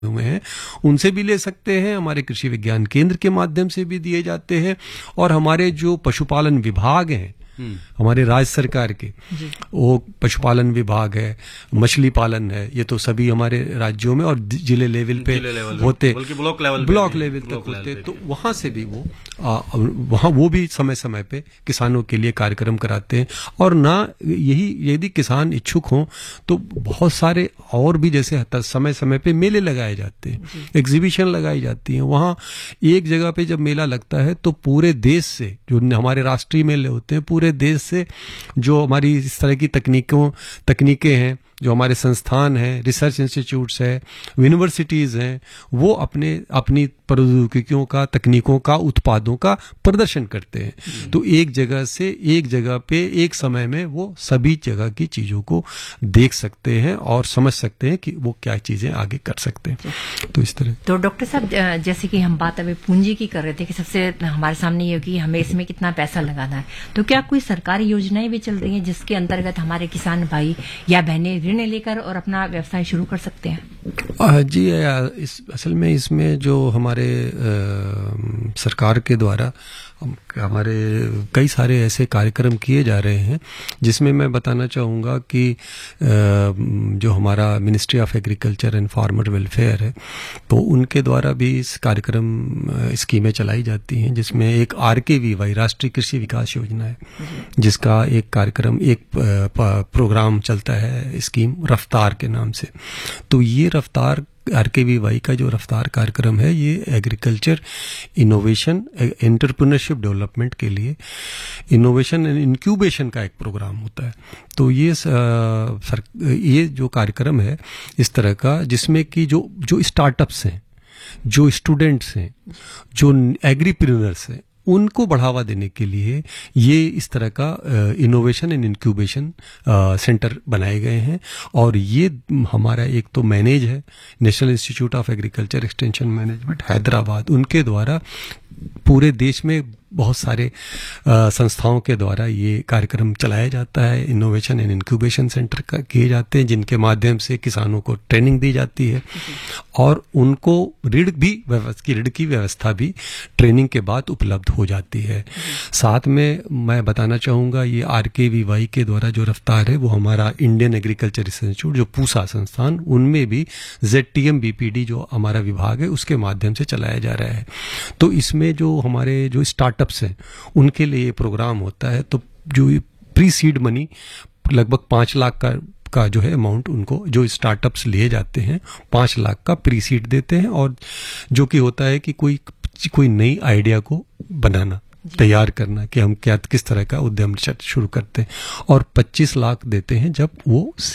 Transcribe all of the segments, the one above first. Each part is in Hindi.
हुए हैं उनसे भी ले सकते हैं, हमारे कृषि विज्ञान केंद्र के माध्यम से भी दिए जाते हैं, और हमारे जो पशुपालन विभाग हैं हमारे राज्य सरकार के, वो पशुपालन विभाग है, मछली पालन है, ये तो सभी हमारे राज्यों में और जिले लेवल पे होते, ब्लॉक लेवल तक होते, तो वहां से भी वहां वो भी समय समय पे किसानों के लिए कार्यक्रम कराते हैं। और ना यही, यदि किसान इच्छुक हों तो बहुत सारे और भी, जैसे समय समय पे मेले लगाए जाते हैं, एग्जीबिशन लगाई जाती हैं। वहां एक जगह पे जब मेला लगता है तो पूरे देश से, जो हमारे राष्ट्रीय मेले होते हैं, पूरे देश से जो हमारी इस तरह की तकनीकें हैं, जो हमारे संस्थान हैं, रिसर्च इंस्टीट्यूट्स हैं, यूनिवर्सिटीज हैं, वो अपनी प्रौद्योगिकियों का, तकनीकों का, उत्पादों का प्रदर्शन करते हैं। तो एक जगह से एक जगह पे एक समय में वो सभी जगह की चीजों को देख सकते हैं और समझ सकते हैं कि वो क्या चीजें आगे कर सकते हैं। तो इस तरह। तो डॉक्टर साहब, जैसे कि हम बात अभी पूंजी की कर रहे थे कि सबसे हमारे सामने ये कि हमें इसमें कितना पैसा लगाना है, तो क्या कोई सरकारी योजनाएं भी चल रही हैं जिसके अंतर्गत हमारे किसान भाई या बहनें ऋण लेकर और अपना व्यवसाय शुरू कर सकते हैं? जी, असल में इसमें जो हमारे सरकार के द्वारा हमारे कई सारे ऐसे कार्यक्रम किए जा रहे हैं, जिसमें मैं बताना चाहूँगा कि जो हमारा ministry of agriculture and farmer welfare है, तो उनके द्वारा भी इस कार्यक्रम स्कीमें चलाई जाती हैं, जिसमें एक RKVY राष्ट्रीय कृषि विकास योजना है, जिसका एक कार्यक्रम, एक प्रोग्राम चलता है, स्कीम रफ्तार के नाम से। तो ये रफ्तार RKVY का जो रफ्तार कार्यक्रम है, ये एग्रीकल्चर इनोवेशन एंटरप्रेन्योरशिप डेवलपमेंट के लिए इनोवेशन एंड इंक्यूबेशन का एक प्रोग्राम होता है। तो ये जो कार्यक्रम है इस तरह का, जिसमें कि जो स्टार्टअप्स हैं, जो स्टूडेंट्स हैं, जो एग्रीप्रेन्योर्स हैं, उनको बढ़ावा देने के लिए ये इस तरह का इनोवेशन एंड इंक्यूबेशन सेंटर बनाए गए हैं। और ये हमारा एक तो मैनेज है national institute of agriculture extension management Hyderabad, उनके द्वारा पूरे देश में बहुत सारे संस्थाओं के द्वारा ये कार्यक्रम चलाया जाता है। इनोवेशन एंड इंक्यूबेशन सेंटर किए जाते हैं, जिनके माध्यम से किसानों को ट्रेनिंग दी जाती है और उनको ऋण की व्यवस्था भी ट्रेनिंग के बाद उपलब्ध हो जाती है। साथ में मैं बताना चाहूँगा, ये RKVY के द्वारा जो रफ्तार है, वो हमारा इंडियन एग्रीकल्चर इंस्टीट्यूट, जो पूसा संस्थान, उनमें भी ZTM BPD जो हमारा विभाग है, उसके माध्यम से चलाया जा रहा है। तो इसमें जो हमारे जो स्टार्टअप्स हैं, उनके लिए ये प्रोग्राम होता है। तो जो प्री सीड मनी लगभग 5 लाख का जो है अमाउंट, उनको जो स्टार्टअप्स लिए जाते हैं 5 लाख का प्री सीड देते हैं, और जो कि होता है कि कोई नई आइडिया को बनाना, तैयार करना कि हम किस तरह का उद्यम शुरू करते हैं, और 25 लाख देते हैं जब वो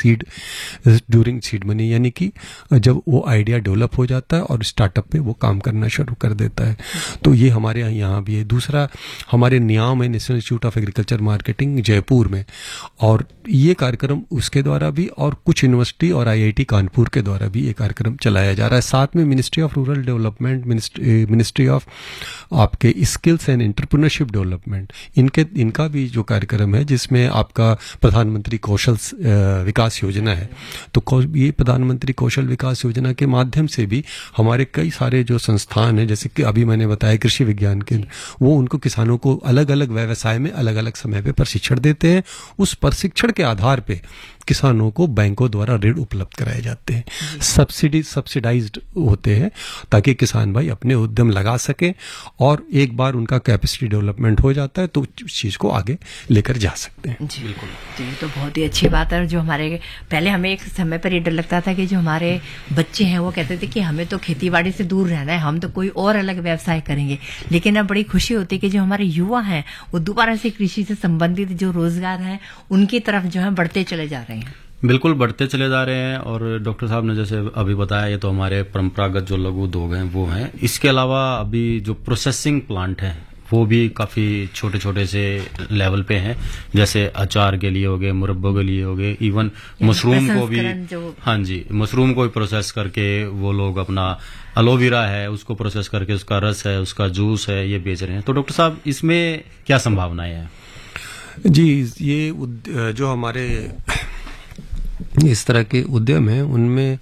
ड्यूरिंग सीड मनी, यानी कि जब वो आइडिया डेवलप हो जाता है और स्टार्टअप पे वो काम करना शुरू कर देता है। तो ये हमारे यहाँ भी है। दूसरा हमारे नियाम है national institute of agriculture marketing Jaipur में, और ये कार्यक्रम उसके द्वारा भी, और कुछ यूनिवर्सिटी और IIT कानपुर के द्वारा भी ये कार्यक्रम चलाया जा रहा है। साथ में ministry of rural development, ministry of आपके स्किल्स एंड एंटरप्रेन्योरशिप डेवलपमेंट, इनका भी जो कार्यक्रम है, जिसमें आपका प्रधानमंत्री कौशल विकास योजना है। तो ये प्रधानमंत्री कौशल विकास योजना के माध्यम से भी हमारे कई सारे जो संस्थान हैं, जैसे कि अभी मैंने बताया कृषि विज्ञान केंद्र, वो उनको किसानों को अलग अलग व्यवसाय में अलग अलग समय पे प्रशिक्षण देते हैं। उस प्रशिक्षण के आधार पे किसानों को बैंकों द्वारा ऋण उपलब्ध कराए जाते हैं, सब्सिडाइज्ड होते हैं, ताकि किसान भाई अपने उद्यम लगा सकें, और एक बार उनका कैपेसिटी डेवलपमेंट हो जाता है तो उस चीज को आगे लेकर जा सकते हैं। जी बिल्कुल, जी तो बहुत ही अच्छी बात है। जो हमारे पहले हमें एक समय पर ये डर लगता था कि जो हमारे बच्चे हैं वो कहते थे कि हमें तो खेती बाड़ी से दूर रहना है, हम तो कोई और अलग व्यवसाय करेंगे। लेकिन अब बड़ी खुशी होती है कि जो हमारे युवा हैं वो दोबारा से कृषि से संबंधित जो रोजगार है उनकी तरफ जो है बढ़ते चले जा रहे हैं। बिल्कुल बढ़ते चले जा रहे हैं। और डॉक्टर साहब ने जैसे अभी बताया, ये तो हमारे परंपरागत जो लघु उद्योग हैं वो हैं। इसके अलावा अभी जो प्रोसेसिंग प्लांट हैं वो भी काफी छोटे छोटे से लेवल पे हैं, जैसे अचार के लिए हो गए, मुरब्बों के लिए हो गए, इवन मशरूम को भी, हाँ जी, मशरूम को भी प्रोसेस करके वो लोग अपना एलोवेरा है उसको प्रोसेस करके उसका रस है, उसका जूस है, ये बेच रहे हैं। तो डॉक्टर साहब इसमें क्या संभावनाएं हैं? जी, ये जो हमारे इस तरह के उद्यम हैं उनमें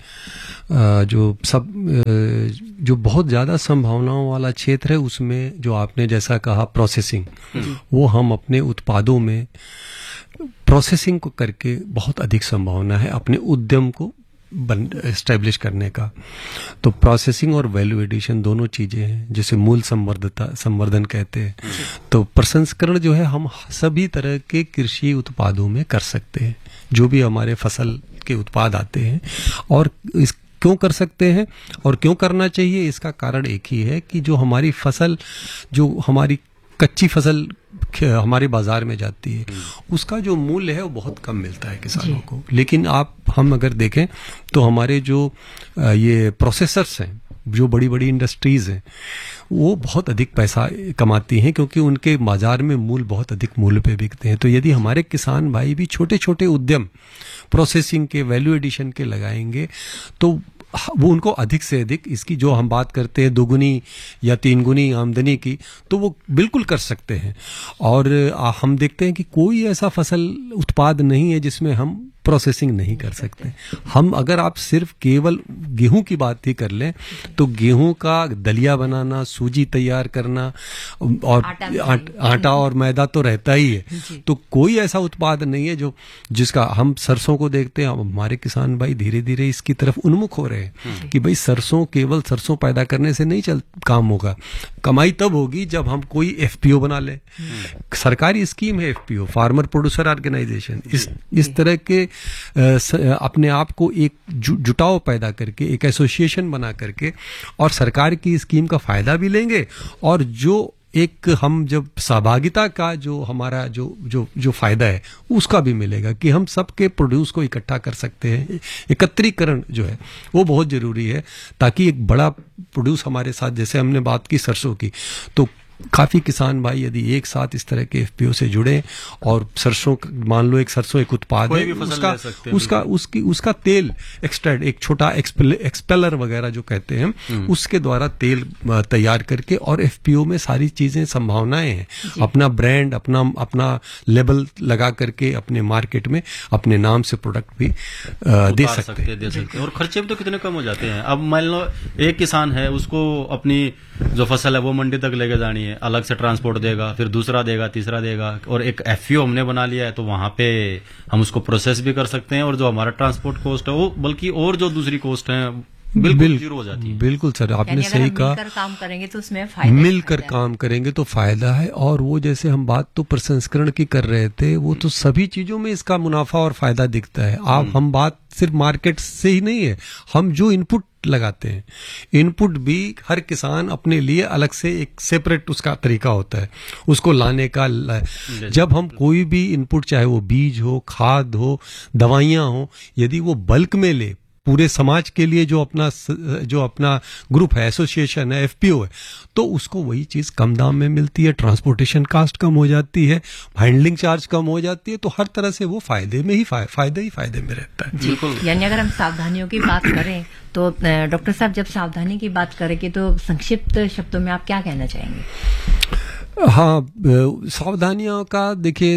जो बहुत ज़्यादा संभावनाओं वाला क्षेत्र है उसमें जो आपने जैसा कहा प्रोसेसिंग, वो हम अपने उत्पादों में प्रोसेसिंग को करके बहुत अधिक संभावना है अपने उद्यम को एस्टेब्लिश करने का। तो प्रोसेसिंग और वैल्यू एडिशन दोनों चीजें हैं जिसे मूल संवर्धन कहते हैं। तो प्रसंस्करण जो है हम सभी तरह के कृषि उत्पादों में कर सकते हैं, जो भी हमारे फसल के उत्पाद आते हैं। और इस क्यों कर सकते हैं और क्यों करना चाहिए, इसका कारण एक ही है कि जो हमारी फसल, जो हमारी कच्ची फसल हमारे बाजार में जाती है, उसका जो मूल्य है वो बहुत कम मिलता है किसानों को। लेकिन हम अगर देखें तो हमारे जो ये प्रोसेसर्स हैं, जो बड़ी बड़ी इंडस्ट्रीज हैं, वो बहुत अधिक पैसा कमाती हैं क्योंकि उनके बाजार में मूल्य बहुत अधिक मूल्य पे बिकते हैं। तो यदि हमारे किसान भाई भी छोटे छोटे उद्यम प्रोसेसिंग के, वैल्यू एडिशन के लगाएंगे तो वो उनको अधिक से अधिक इसकी जो हम बात करते हैं 2 गुनी या 3 गुनी आमदनी की, तो वो बिल्कुल कर सकते हैं। और हम देखते हैं कि कोई ऐसा फसल उत्पाद नहीं है जिसमें हम प्रोसेसिंग नहीं कर सकते। हम अगर आप सिर्फ केवल गेहूं की बात ही कर लें तो गेहूं का दलिया बनाना, सूजी तैयार करना और आटा और मैदा तो रहता ही है। तो कोई ऐसा उत्पाद नहीं है जिसका हम सरसों को देखते हैं। हमारे किसान भाई धीरे धीरे इसकी तरफ उन्मुख हो रहे हैं कि भाई केवल सरसों पैदा करने से नहीं काम होगा। कमाई तब होगी जब हम कोई एफपीओ बना लें। सरकारी स्कीम है एफपीओ, फार्मर प्रोड्यूसर ऑर्गेनाइजेशन। इस तरह के अपने आप को एक जुटाव पैदा करके, एक एसोसिएशन बना करके और सरकार की स्कीम का फायदा भी लेंगे और जो एक हम जब सहभागिता का जो हमारा जो फायदा है उसका भी मिलेगा कि हम सबके प्रोड्यूस को इकट्ठा कर सकते हैं। एकत्रीकरण जो है वो बहुत जरूरी है ताकि एक बड़ा प्रोड्यूस हमारे साथ, जैसे हमने बात की सरसों की, तो काफी किसान भाई यदि एक साथ इस तरह के एफपीओ से जुड़े और सरसों, मान लो एक सरसों एक उत्पाद है, उसका तेल एक्सट्रैक्ट, एक छोटा एक्सपेलर वगैरह जो कहते हैं, उसके द्वारा तेल तैयार करके और एफपीओ में सारी चीजें संभावनाएं हैं। अपना ब्रांड, अपना लेबल लगा करके अपने मार्केट में अपने नाम से प्रोडक्ट भी दे सकते हैं। और खर्चे भी तो कितने कम हो जाते हैं। अब मान लो एक किसान है, उसको अपनी जो फसल है वो मंडी तक लेके जानी है, अलग से ट्रांसपोर्ट देगा, फिर दूसरा देगा, तीसरा देगा, और एक एफपीओ हमने बना लिया है तो वहां पे हम उसको प्रोसेस भी कर सकते हैं और जो हमारा ट्रांसपोर्ट कॉस्ट है वो, बल्कि और जो दूसरी कॉस्ट है बिल्कुल जीरो हो जाती है। बिल्कुल सर, आपने सही कहा। मिलकर काम करेंगे तो उसमें फायदा, मिलकर काम करेंगे तो फायदा है। और वो जैसे हम बात तो प्रसंस्करण की कर रहे थे, वो तो सभी चीजों में इसका मुनाफा और फायदा दिखता है। हम बात सिर्फ मार्केट से ही नहीं है, हम जो इनपुट लगाते हैं, इनपुट भी हर किसान अपने लिए अलग से एक सेपरेट उसका तरीका होता है उसको लाने का। जब हम कोई भी इनपुट, चाहे वो बीज हो, खाद हो, दवाइयां हो, यदि वो बल्क में ले पूरे समाज के लिए, जो अपना ग्रुप है, एसोसिएशन है, एफपीओ है, तो उसको वही चीज कम दाम में मिलती है, ट्रांसपोर्टेशन कास्ट कम हो जाती है, हैंडलिंग चार्ज कम हो जाती है। तो हर तरह से वो फायदे में ही फायदे में रहता है। बिल्कुल। यानी अगर हम सावधानियों की बात करें तो डॉक्टर साहब, जब सावधानी की बात करेंगे तो संक्षिप्त शब्दों में आप क्या कहना चाहेंगे? हाँ, सावधानियों का देखिए,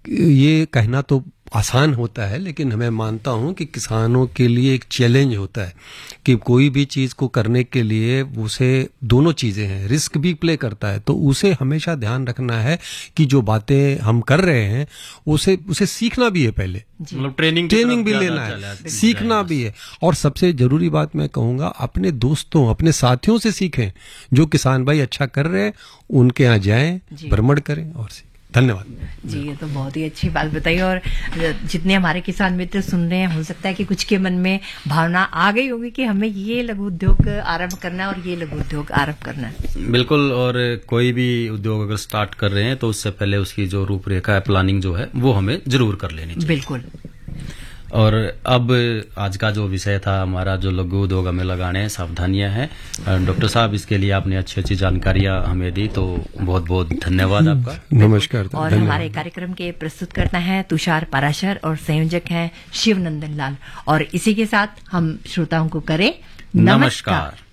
ये कहना तो आसान होता है, लेकिन मैं मानता हूं कि किसानों के लिए एक चैलेंज होता है कि कोई भी चीज को करने के लिए उसे दोनों चीजें हैं, रिस्क भी प्ले करता है। तो उसे हमेशा ध्यान रखना है कि जो बातें हम कर रहे हैं उसे सीखना भी है, पहले मतलब ट्रेनिंग भी लेना है, सीखना भी है। और सबसे जरूरी बात मैं कहूंगा, अपने दोस्तों, अपने साथियों से सीखें। जो किसान भाई अच्छा कर रहे हैं उनके यहाँ जाएं, भ्रमण करें और सीखें। धन्यवाद जी, ये तो बहुत ही अच्छी बात बताई। और जितने हमारे किसान मित्र सुन रहे हैं, हो सकता है कि कुछ के मन में भावना आ गई होगी कि हमें ये लघु उद्योग आरंभ करना है और ये लघु उद्योग आरंभ करना है। बिल्कुल। और कोई भी उद्योग अगर स्टार्ट कर रहे हैं तो उससे पहले उसकी जो रूपरेखा है, प्लानिंग जो है, वो हमें जरूर कर लेनी चाहिए। बिल्कुल। और अब आज का जो विषय था हमारा, जो लघु उद्योग में लगाने सावधानियां हैं, डॉक्टर साहब इसके लिए आपने अच्छी जानकारियां हमें दी, तो बहुत बहुत धन्यवाद आपका। नमस्कार। और हमारे कार्यक्रम के प्रस्तुत करता है तुषार पाराशर और संयोजक हैं शिव नंदन लाल। और इसी के साथ हम श्रोताओं को करें नमस्कार।